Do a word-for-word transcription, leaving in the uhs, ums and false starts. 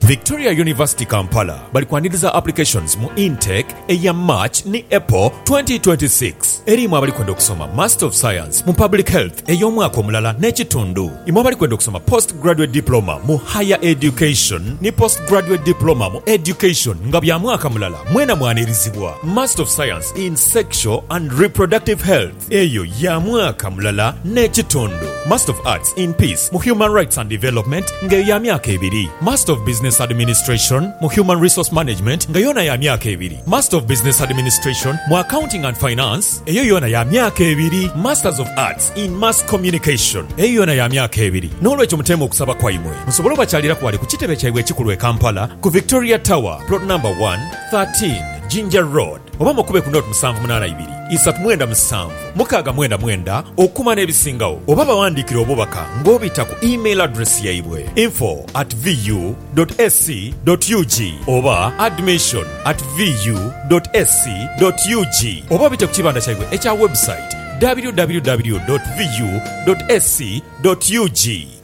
Victoria University Kampala bali kwaniriza applications mu intake eya March ni April twenty twenty-six. Erimu abali kwenda okusoma Master of Science mu Public Health ey'omwaka omulala n'ekitundu. Imu abali kwenda okusoma Postgraduate Diploma mu Higher Education ni Postgraduate Diploma mu Education nga bya mwaka mulala mwena mwanirizibwa. Master of Science in Sexual and Reproductive Health eyo ya mwaka mulala n'ekitundu. Master of Arts in Peace mu Human Rights and Development nga ya myaka ebiri. Master of Business Administration mu Human Resource Management nga yona ya myaka ebiri. Master of Business Administration mu Accounting and Finance eyo yona ya myaka ebiri. Masters of Arts in Mass Communication eyo yona ya myaka ebiri. N'olwekyo mutemu okusaba kwaimwe musobole obakyalira ku wali ku kitebe kyabwe ekikulu e Kampala ku Victoria Tower plot number one thirteen Ginger Road oba mukube ku note musanvu munana ibiri isatu mwenda musanvu mukaaga mwenda mwenda okuma n'ebisingawo oba bawandiikira obubaka ng'obita ku email address yaibwe info at vu dot s c dot u g oba admission at vu dot s c dot u g oba bite ku kibanda kyaibwe ekya website w w w dot vu dot s c dot u g.